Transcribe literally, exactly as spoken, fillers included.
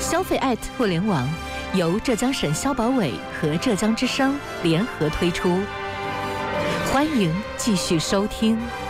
消费爱互联网由浙江省消保委和浙江之声联合推出，欢迎继续收听。